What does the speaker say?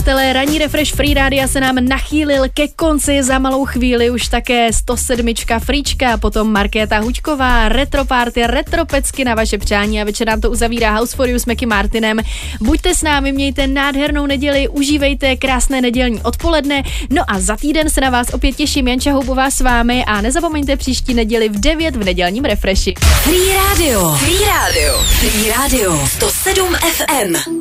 přátelé, ranní refresh Free Rádia se nám nachýlil ke konci, za malou chvíli už také 107. Frička, potom Markéta Huďková, Retro Party, Retro Pecky na vaše přání a večer nám to uzavírá House for You s Meky Martinem. Buďte s námi, mějte nádhernou neděli, užívejte krásné nedělní odpoledne, no a za týden se na vás opět těším, Janča Houbová s vámi a nezapomeňte příští neděli v 9 v nedělním refreshi. Free Radio, 107 FM.